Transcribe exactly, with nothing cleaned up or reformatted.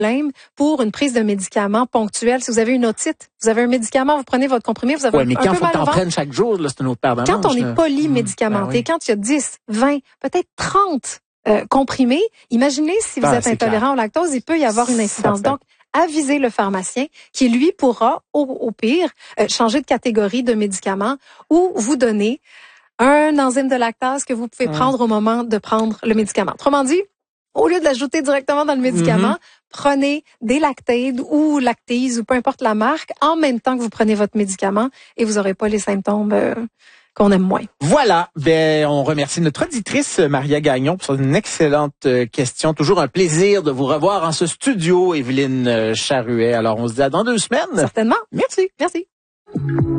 problème pour une prise de médicaments ponctuelle. Si vous avez une otite, vous avez un médicament, vous prenez votre comprimé, vous avez ouais, un, mais un quand peu faut mal que au t'en ventre. prennes chaque jour, là, c'est une autre paire de manches. Quand on est là. polymédicamenté, Ben oui. quand il y a dix, vingt, peut-être trente euh, comprimés, imaginez si vous Ah, êtes c'est intolérant clair. au lactose, il peut y avoir une Ça incidence. peut- Donc, avisez le pharmacien qui, lui, pourra, au, au pire, euh, changer de catégorie de médicaments ou vous donner un enzyme de lactase que vous pouvez Ouais. prendre au moment de prendre le médicament. Autrement dit, au lieu de l'ajouter directement dans le médicament, Mm-hmm. prenez des Lactaid ou Lactase ou peu importe la marque en même temps que vous prenez votre médicament et vous n'aurez pas les symptômes euh, qu'on aime moins. Voilà, ben on remercie notre auditrice Maria Gagnon pour son excellente euh, question. Toujours un plaisir de vous revoir en ce studio, Évelyne euh, Charuet. Alors on se dit à dans deux semaines. Certainement. Merci. Merci.